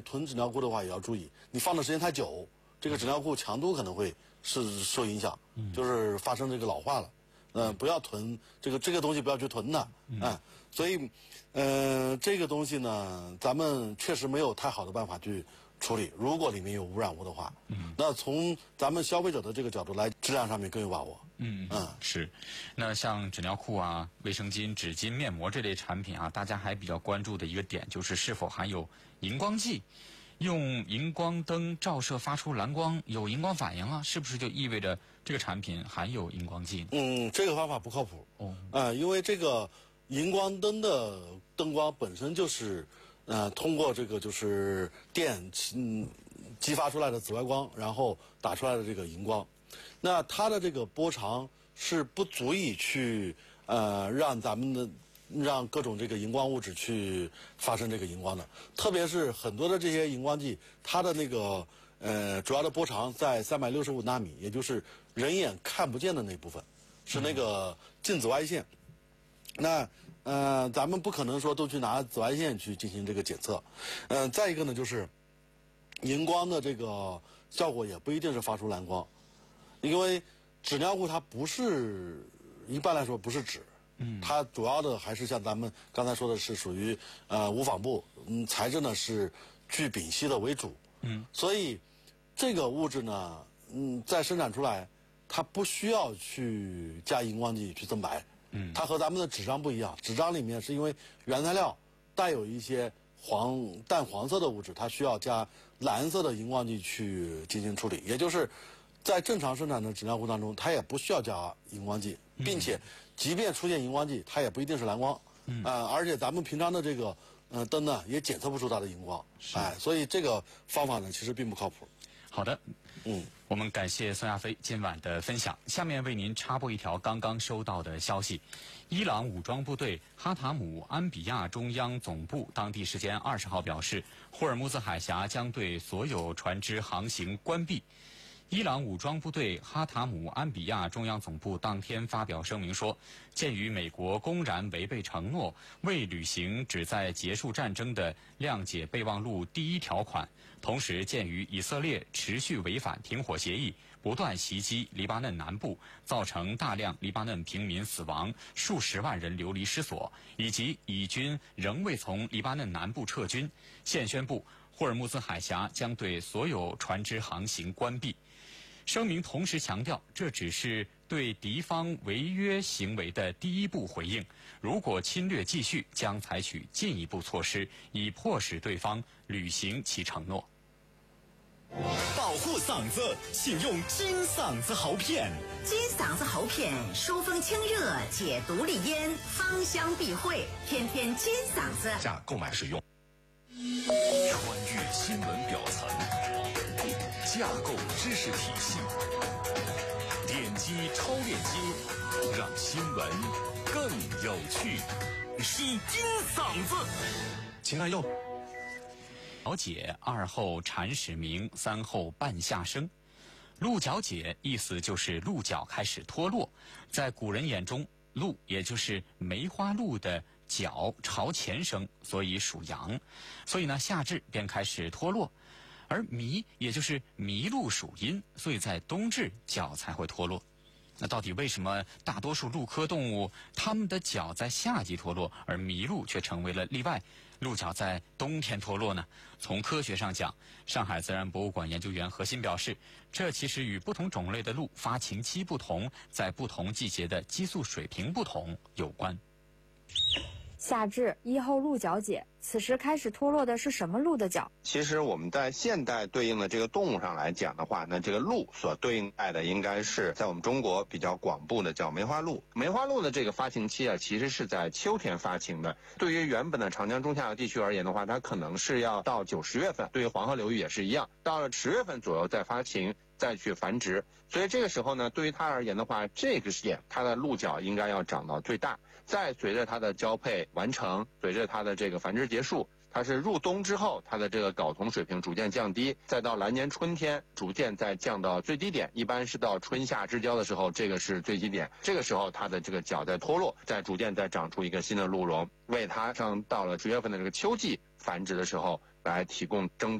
囤纸尿裤的话，也要注意，你放的时间太久，这个纸尿裤强度可能会受影响，就是发生这个老化了。不要囤这个东西，不要去囤它，所以，这个东西呢，咱们确实没有太好的办法去处理。如果里面有污染物的话，那从咱们消费者的这个角度来，质量上面更有把握。 是。那像纸尿裤啊、卫生巾、纸巾、面膜这类产品啊，大家还比较关注的一个点就是是否含有荧光剂。用荧光灯照射发出蓝光，有荧光反应啊，是不是就意味着这个产品含有荧光剂呢？ 这个方法不靠谱。因为这个荧光灯的灯光本身就是，通过这个就是电激发出来的紫外光，然后打出来的这个荧光，那它的这个波长是不足以去让各种这个荧光物质去发生这个荧光的，特别是很多的这些荧光剂，它的那个主要的波长在365纳米，也就是人眼看不见的那部分，是那个近紫外线。那咱们不可能说都去拿紫外线去进行这个检测。再一个呢，就是荧光的这个效果也不一定是发出蓝光，因为纸尿裤它不是一般来说不是纸。它主要的还是像咱们刚才说的是属于无纺布，材质呢是聚丙烯的为主，所以这个物质呢，在生产出来，它不需要去加荧光剂去增白，它和咱们的纸张不一样，纸张里面是因为原材料带有一些淡黄色的物质，它需要加蓝色的荧光剂去进行处理，也就是在正常生产的纸尿裤当中，它也不需要加荧光剂，并且即便出现荧光剂，它也不一定是蓝光，而且咱们平常的这个灯呢，也检测不出它的荧光，所以这个方法呢，其实并不靠谱。 好的，我们感谢孙亚飞今晚的分享。下面为您插播一条刚刚收到的消息：伊朗武装部队哈塔姆安比亚中央总部当地时间20号表示，霍尔木兹海峡将对所有船只航行关闭。伊朗武装部队哈塔姆安比亚中央总部当天发表声明说，鉴于美国公然违背承诺，未履行旨在结束战争的谅解备忘录第1条款，同时鉴于以色列持续违反停火协议，不断袭击黎巴嫩南部，造成大量黎巴嫩平民死亡，数十万人流离失所，以及以军仍未从黎巴嫩南部撤军，现宣布霍尔木兹海峡将对所有船只航行关闭。声明同时强调，这只是对敌方违约行为的第一步回应，如果侵略继续，将采取进一步措施，以迫使对方履行其承诺。 保护嗓子，请用金嗓子喉片。 金嗓子喉片疏风清热，解毒利咽，芳香避秽，天天金嗓子。 价购买使用。穿越新闻表层，架构知识体系，点击超链接，让新闻更有趣。是金嗓子。请按右。 角解2后蝉始鸣，3后半夏生。鹿角解意思就是鹿角开始脱落，在古人眼中，鹿也就是梅花鹿的角朝前生，所以属阳，所以呢夏至便开始脱落。而麋也就是麋鹿属阴，所以在冬至角才会脱落。那到底为什么大多数鹿科动物它们的角在夏季脱落，而麋鹿却成为了例外，鹿角在冬天脱落呢？从科学上讲，上海自然博物馆研究员何鑫表示，这其实与不同种类的鹿发情期不同，在不同季节的激素水平不同有关。 夏至1后鹿角解，此时开始脱落的是什么鹿的角？ 其实我们在现代对应的这个动物上来讲的话，那这个鹿所对应的应该是在我们中国比较广布的叫梅花鹿。梅花鹿的这个发情期啊，其实是在秋天发情的。对于原本的长江中下游地区而言的话，它可能是要到9、10月份，对于黄河流域也是一样，到了10月份左右再发情，再去繁殖。所以这个时候呢，对于它而言的话，这个点它的鹿角应该要长到最大。再随着它的交配完成，随着它的这个繁殖结束，它是入冬之后，它的这个睾酮水平逐渐降低，再到来年春天逐渐再降到最低点，一般是到春夏之交的时候，这个是最低点。这个时候它的这个角在脱落，再逐渐再长出一个新的鹿茸，为它上到了10月份的这个秋季繁殖的时候来提供争